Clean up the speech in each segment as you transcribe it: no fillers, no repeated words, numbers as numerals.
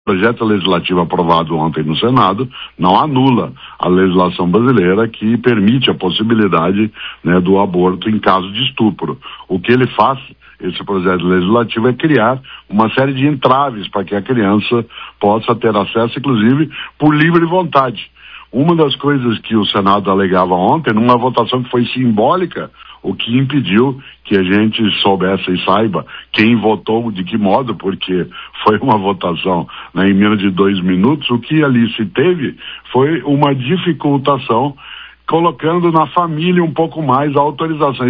projeto legislativo aprovado ontem no Senado não anula a legislação brasileira que permite a possibilidade, né, do aborto em caso de estupro. O que ele faz, esse projeto legislativo, é criar uma série de entraves para que a criança possa ter acesso, inclusive, por livre vontade. Uma das coisas que o Senado alegava ontem, numa votação que foi simbólica, o que impediu que a gente soubesse e saiba quem votou de que modo, porque foi uma votação, né, em menos de 2 minutos, o que ali se teve foi uma dificultação, colocando na família um pouco mais a autorização,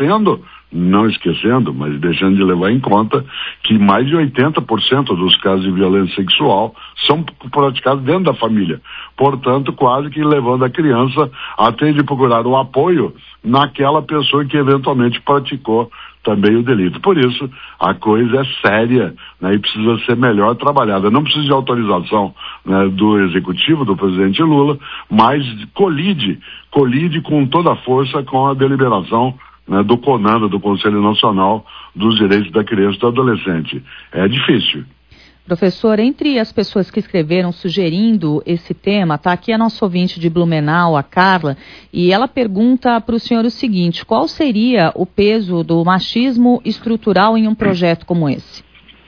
não esquecendo, mas deixando de levar em conta que mais de 80% dos casos de violência sexual são praticados dentro da família. Portanto, quase que levando a criança a ter de procurar o apoio naquela pessoa que eventualmente praticou também o delito. Por isso, a coisa é séria, né, e precisa ser melhor trabalhada. Não precisa de autorização, né, do executivo, do presidente Lula, mas colide com toda a força com a deliberação, né, do CONANDA, do Conselho Nacional dos Direitos da Criança e do Adolescente. É difícil. Professor, entre as pessoas que escreveram sugerindo esse tema, está aqui a nossa ouvinte de Blumenau, a Carla, e ela pergunta para o senhor o seguinte: qual seria o peso do machismo estrutural em um projeto como esse?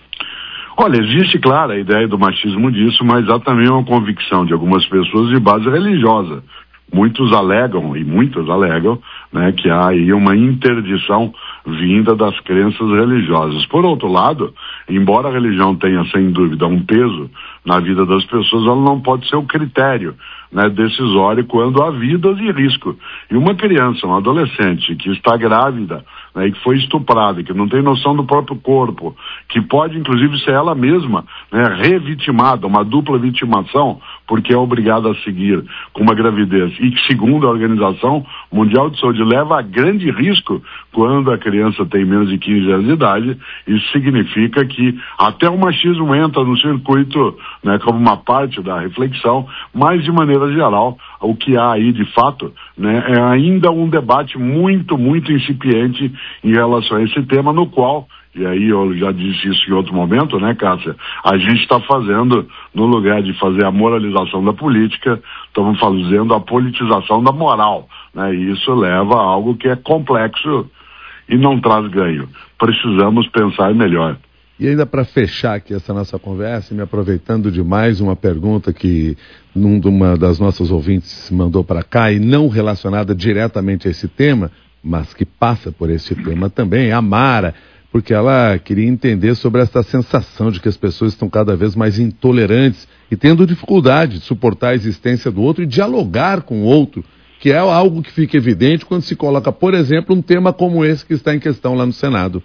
Olha, existe, claro, a ideia do machismo disso, mas há também uma convicção de algumas pessoas de base religiosa. Muitos alegam, e muitas alegam, né, que há aí uma interdição vinda das crenças religiosas. Por outro lado, embora a religião tenha, sem dúvida, um peso na vida das pessoas, ela não pode ser o critério, né, decisório quando há vidas em risco. E uma criança, uma adolescente que está grávida, né, e que foi estuprada, que não tem noção do próprio corpo, que pode inclusive ser ela mesma, né, revitimada, uma dupla vitimação, porque é obrigada a seguir com uma gravidez e que, segundo a Organização Mundial de Saúde, leva a grande risco quando a criança tem menos de 15 anos de idade. Isso significa que até o machismo entra no circuito, né, como uma parte da reflexão, mas de maneira geral, o que há aí de fato, né, é ainda um debate muito, muito incipiente em relação a esse tema, no qual, e aí eu já disse isso em outro momento, né, Cássia, a gente está fazendo, no lugar de fazer a moralização da política, estamos fazendo a politização da moral, né, e isso leva a algo que é complexo e não traz ganho. Precisamos pensar melhor. E ainda para fechar aqui essa nossa conversa, me aproveitando de mais uma pergunta que uma das nossas ouvintes mandou para cá, e não relacionada diretamente a esse tema, mas que passa por esse tema também, a Mara, porque ela queria entender sobre essa sensação de que as pessoas estão cada vez mais intolerantes e tendo dificuldade de suportar a existência do outro e dialogar com o outro, que é algo que fica evidente quando se coloca, por exemplo, um tema como esse que está em questão lá no Senado.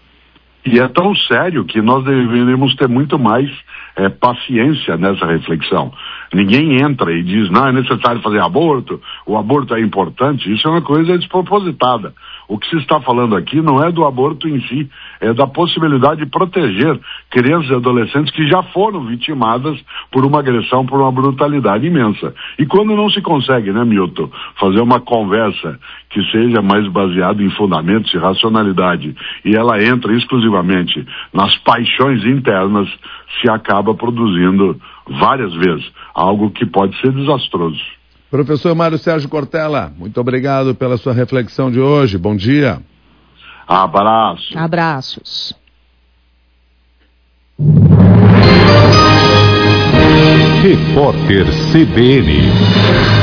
E é tão sério que nós deveríamos ter muito mais paciência nessa reflexão. Ninguém entra e diz, não, é necessário fazer aborto, o aborto é importante. Isso é uma coisa despropositada. O que se está falando aqui não é do aborto em si, é da possibilidade de proteger crianças e adolescentes que já foram vitimadas por uma agressão, por uma brutalidade imensa. E quando não se consegue, né, Milton, fazer uma conversa que seja mais baseada em fundamentos e racionalidade, e ela entra exclusivamente nas paixões internas, se acaba produzindo várias vezes algo que pode ser desastroso. Professor Mário Sérgio Cortella, muito obrigado pela sua reflexão de hoje. Bom dia. Abraço. Abraços. Repórter CBN.